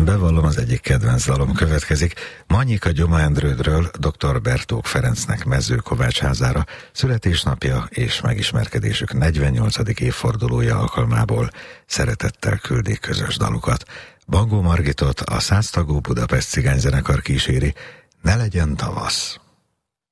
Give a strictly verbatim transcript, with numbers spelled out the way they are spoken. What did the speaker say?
Bevallom, az egyik kedvenc dalom következik. Manyika Gyoma Endrődről doktor Bertók Ferencnek Mezőkovácsházára születésnapja és megismerkedésük negyvennyolcadik évfordulója alkalmából szeretettel küldik közös dalukat. Bangó Margitot a száztagú Budapest Cigányzenekar kíséri. Ne legyen tavasz!